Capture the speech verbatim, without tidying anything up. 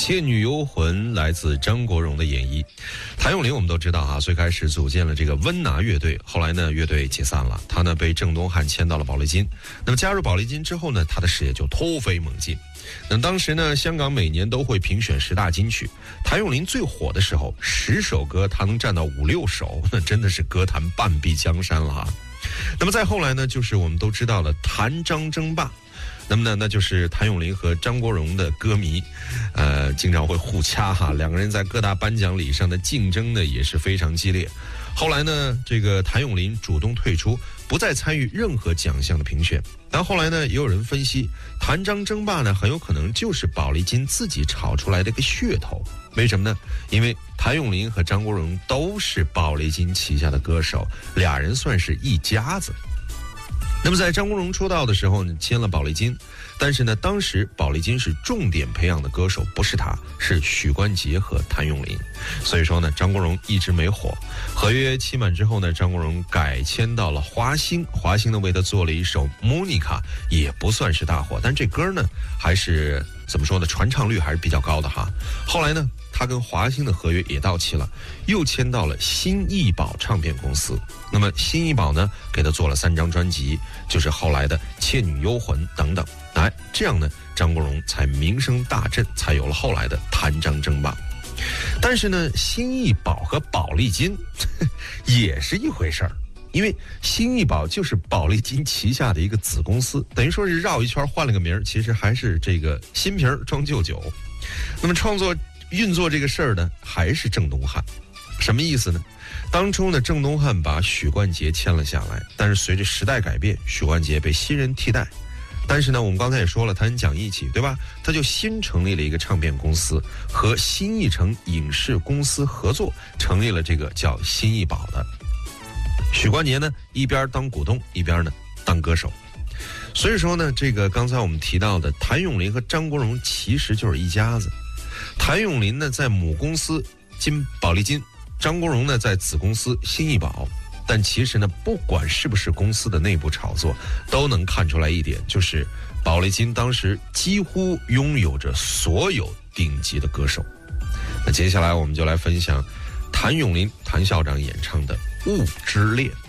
倩女幽魂来自张国荣的演绎。谭咏麟我们都知道啊，最开始组建了这个温拿乐队，后来呢乐队解散了，他呢被郑东汉签到了宝丽金。那么加入宝丽金之后呢，他的事业就突飞猛进。那当时呢，香港每年都会评选十大金曲，谭咏麟最火的时候，十首歌他能占到五六首，那真的是歌坛半壁江山了啊。那么再后来呢，就是我们都知道了谭张争霸。那么呢，那就是谭咏麟和张国荣的歌迷，呃，经常会互掐哈，两个人在各大颁奖礼上的竞争呢也是非常激烈。后来呢，这个谭咏麟主动退出，不再参与任何奖项的评选。但后来呢，也有人分析，谭张争霸呢很有可能就是宝丽金自己炒出来的一个噱头。为什么呢？因为谭咏麟和张国荣都是宝丽金旗下的歌手，俩人算是一家子。那么在张国荣出道的时候呢，签了宝丽金，但是呢，当时宝丽金是重点培养的歌手，不是他，是许冠杰和谭咏麟。所以说呢，张国荣一直没火。合约期满之后呢，张国荣改签到了华星，华星呢为他做了一首《Monica》，也不算是大火，但这歌呢还是怎么说呢，传唱率还是比较高的哈。后来呢，他跟华星的合约也到期了，又签到了新艺宝唱片公司。那么新艺宝呢，给他做了三张专辑，就是后来的《倩女幽魂》等等。哎，这样呢，张国荣才名声大振，才有了后来的谭张争霸。但是呢，新艺宝和宝丽金也是一回事儿，因为新艺宝就是宝丽金旗下的一个子公司，等于说是绕一圈换了个名儿，其实还是这个新瓶装旧酒。那么创作运作这个事儿呢，还是郑东汉。什么意思呢？当初呢，郑东汉把许冠杰签了下来，但是随着时代改变，许冠杰被新人替代。但是呢，我们刚才也说了，他很讲义气，对吧？他就新成立了一个唱片公司，和新艺城影视公司合作，成立了这个叫新艺宝的。许冠杰呢，一边当股东，一边呢当歌手。所以说呢，这个刚才我们提到的谭咏麟和张国荣其实就是一家子。谭咏麟呢在母公司金宝丽金，张国荣呢在子公司新艺宝。但其实呢，不管是不是公司的内部炒作，都能看出来一点，就是宝丽金当时几乎拥有着所有顶级的歌手。那接下来我们就来分享谭咏麟谭校长演唱的《雾之恋》。